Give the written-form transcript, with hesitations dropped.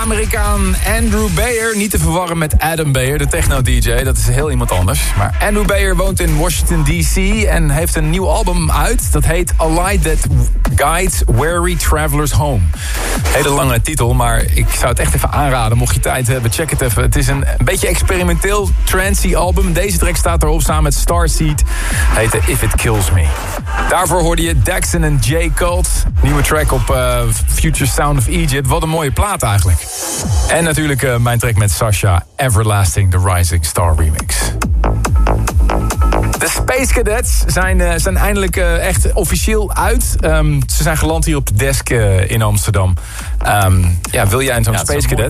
Amerikaan Andrew Bayer. Niet te verwarren met Adam Bayer, de techno-dj. Dat is heel iemand anders. Maar Andrew Bayer woont in Washington D.C. en heeft een nieuw album uit. Dat heet A Light That Guides Weary Travelers Home. Hele lange titel, maar ik zou het echt even aanraden. Mocht je tijd hebben, check het even. Het is een beetje experimenteel, trancy album. Deze track staat erop samen met Starseed. Heet If It Kills Me. Daarvoor hoorde je Daxon en J. Cult. Nieuwe track op Future Sound of Egypt. Wat een mooie plaat eigenlijk. En natuurlijk mijn track met Sasha, Everlasting, The Rising Star Remix. De Space Cadets zijn eindelijk echt officieel uit. Ze zijn geland hier op de desk in Amsterdam. Wil jij zo'n Space Cadet?